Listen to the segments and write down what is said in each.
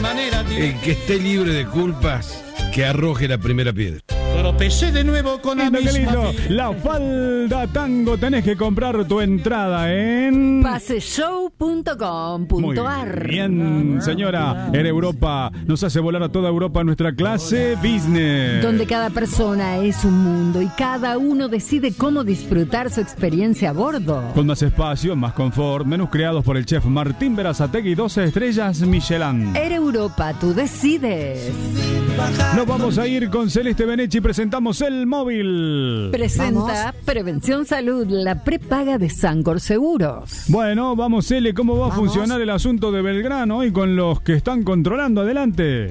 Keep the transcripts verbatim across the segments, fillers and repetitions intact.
manera El que esté libre de culpas, que arroje la primera piedra. tropecé de nuevo con la Lindo, qué misma lindo. piedra. La Falda Tango, tenés que comprar tu entrada en Paseshow punto com Muy punto ar. bien, señora. En Europa nos hace volar a toda Europa nuestra clase business. Donde cada persona es un mundo y cada uno decide cómo disfrutar su experiencia a bordo. Con más espacio, más confort, menús creados por el chef Martín Berazategui, doce estrellas Michelin. Air Europa, tú decides. Nos vamos a ir con Celeste Benechi, presentamos el móvil. Presenta Prevención Salud, la prepaga de Sancor Seguros. Bueno, vamos, Cele, ¿cómo va a Vamos. funcionar el asunto de Belgrano hoy con los que están controlando? Adelante.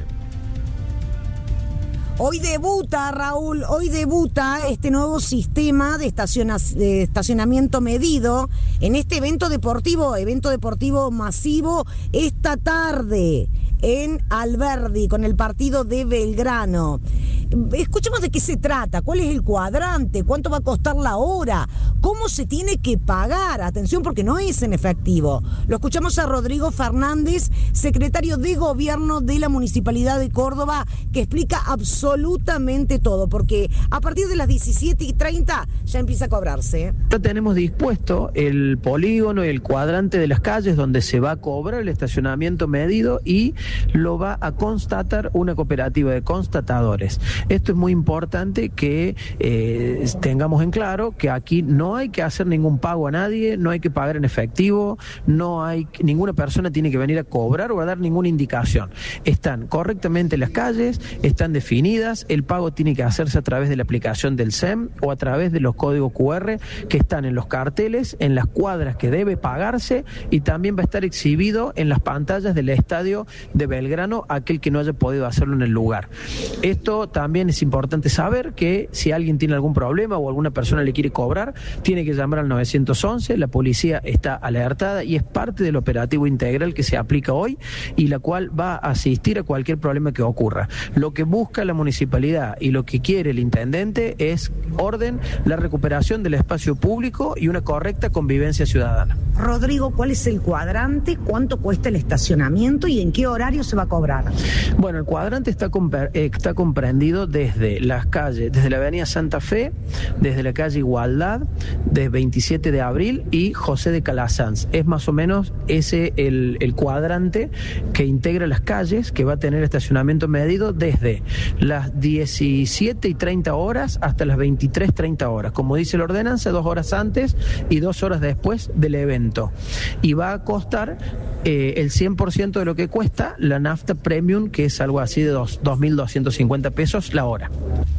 Hoy debuta, Raúl, hoy debuta este nuevo sistema de, estaciona- de estacionamiento medido en este evento deportivo, evento deportivo masivo, esta tarde en Alberdi con el partido de Belgrano. Escuchemos de qué se trata, cuál es el cuadrante, cuánto va a costar la hora, cómo se tiene que pagar. Atención, porque no es en efectivo. Lo escuchamos a Rodrigo Fernández, secretario de Gobierno de la Municipalidad de Córdoba, que explica absolutamente todo, porque a partir de las diecisiete y treinta ya empieza a cobrarse. Ya tenemos dispuesto el polígono y el cuadrante de las calles donde se va a cobrar el estacionamiento medido y lo va a constatar una cooperativa de constatadores. Esto es muy importante que eh, tengamos en claro que aquí no hay que hacer ningún pago a nadie, no hay que pagar en efectivo, no hay ninguna persona tiene que venir a cobrar o a dar ninguna indicación. Están correctamente las calles, están definidas, el pago tiene que hacerse a través de la aplicación del S E M o a través de los códigos cu erre que están en los carteles, en las cuadras que debe pagarse, y también va a estar exhibido en las pantallas del estadio de Belgrano aquel que no haya podido hacerlo en el lugar. Esto también es importante saber que si alguien tiene algún problema o alguna persona le quiere cobrar, tiene que llamar al nueve once, la policía está alertada y es parte del operativo integral que se aplica hoy y la cual va a asistir a cualquier problema que ocurra. Lo que busca la municipalidad y lo que quiere el intendente es orden, la recuperación del espacio público y una correcta convivencia ciudadana. Rodrigo, ¿cuál es el cuadrante? ¿Cuánto cuesta el estacionamiento y en qué horario se va a cobrar? Bueno, el cuadrante está, comper- eh, está comprendido desde las calles, desde la avenida Santa Fe, desde la calle Igualdad, de veintisiete de abril y José de Calasanz. Es más o menos ese el, el cuadrante que integra las calles, que va a tener estacionamiento medido desde las diecisiete y treinta horas hasta las veintitrés treinta horas. Como dice la ordenanza, dos horas antes y dos horas después del evento. Y va a costar eh, el cien por ciento de lo que cuesta la nafta premium, que es algo así de dos mil doscientos cincuenta pesos la hora.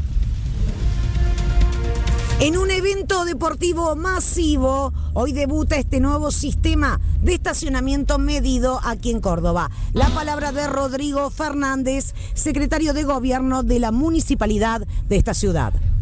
En un evento deportivo masivo, hoy debuta este nuevo sistema de estacionamiento medido aquí en Córdoba. La palabra de Rodrigo Fernández, secretario de Gobierno de la Municipalidad de esta ciudad.